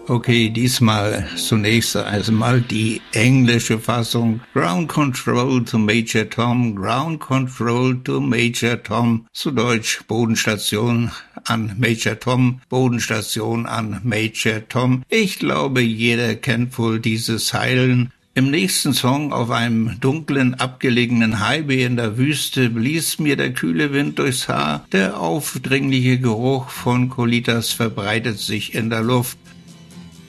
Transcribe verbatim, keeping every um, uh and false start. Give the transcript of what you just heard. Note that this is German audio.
Okay, diesmal zunächst einmal die englische Fassung. Ground Control to Major Tom, Ground Control to Major Tom. Zu Deutsch Bodenstation an Major Tom, Bodenstation an Major Tom. Ich glaube, jeder kennt wohl diese Zeilen. Im nächsten Song, auf einem dunklen, abgelegenen Highway in der Wüste, blies mir der kühle Wind durchs Haar. Der aufdringliche Geruch von Colitas verbreitet sich in der Luft.